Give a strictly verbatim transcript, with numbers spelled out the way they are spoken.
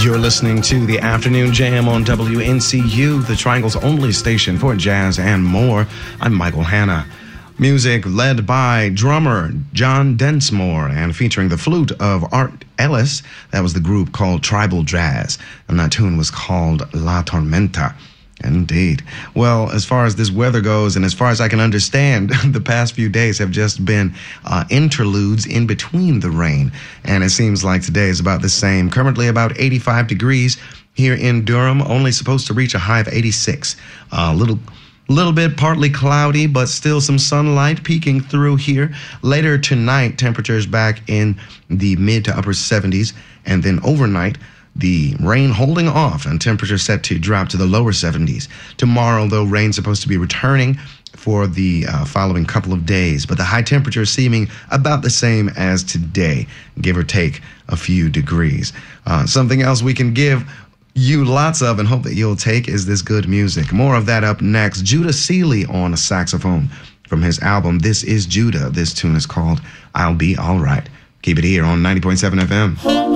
You're listening to the Afternoon Jam on W N C U, the Triangle's only station for jazz and more. I'm Michael Hanna. Music led by drummer John Densmore and featuring the flute of Art Ellis. That was the group called Tribal Jazz, and that tune was called La Tormenta. Indeed. Well, as far as this weather goes, and as far as I can understand, the past few days have just been uh, interludes in between the rain. And it seems like today is about the same. Currently about eighty-five degrees here in Durham, only supposed to reach a high of eighty-six. A uh, little... little bit partly cloudy, but still some sunlight peeking through here. Later tonight, temperatures back in the mid to upper seventies, and then overnight, the rain holding off and temperature set to drop to the lower seventies. Tomorrow, though, rain's supposed to be returning for the uh, following couple of days, but the high temperature seeming about the same as today, give or take a few degrees. Uh, something else we can give you lots of and hope that you'll take is this good music. More of that up next. Judah Seeley on a saxophone from his album This Is Judah. This tune is called I'll Be All Right. Keep it here on ninety point seven F M.